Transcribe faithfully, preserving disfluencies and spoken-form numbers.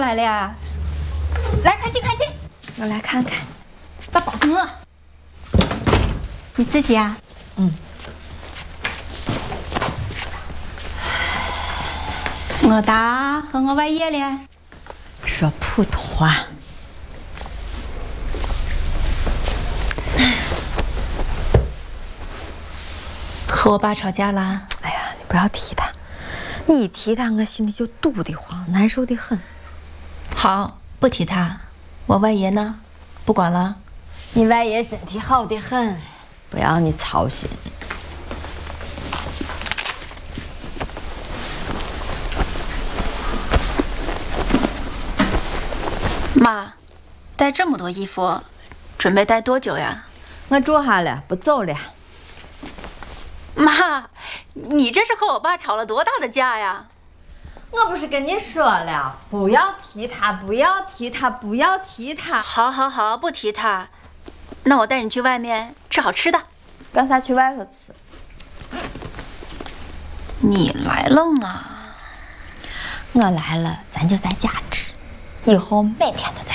来了呀？来，快进快进， 我来看看。 把包给我。你自己啊？ 嗯。 我大和我外爷嘞？ 说普通话。 和我爸吵架啦？ 哎呀，你不要提他，你一提他，我心里就堵得慌，难受的很。 好，不提他。我外爷呢？不管了。 你外爷身体好得很，不要你操心。 妈，带这么多衣服，准备带多久呀？ 我住下了，不走了。 妈，你这是和我爸吵了多大的架呀？ 我不是跟你说了，不要提他，不要提他，不要提他。 好，好，好，不提他。那我带你去外面吃好吃的。 干啥去外头吃？ 你来了嘛？ 我来了，咱就在家吃，以后每天都在。